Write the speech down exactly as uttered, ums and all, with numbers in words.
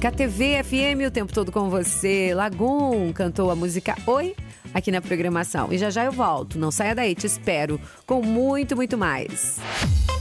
K T V F M, o tempo todo com você. Lagum cantou a música Oi aqui na programação. E já já eu volto. Não saia daí, te espero com muito, muito mais.